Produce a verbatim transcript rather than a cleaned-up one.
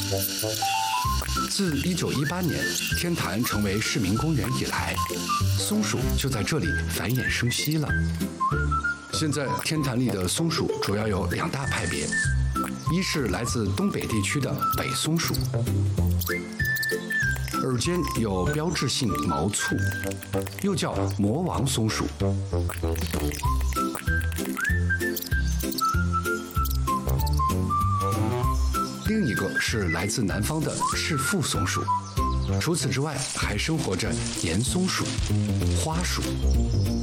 自一九一八年天坛成为市民公园以来，松鼠就在这里繁衍生息了。现在天坛里的松鼠主要有两大派别，一是来自东北地区的北松鼠，耳尖有标志性毛簇，又叫魔王松鼠。另一个是来自南方的赤腹松鼠，除此之外还生活着岩松鼠、花鼠。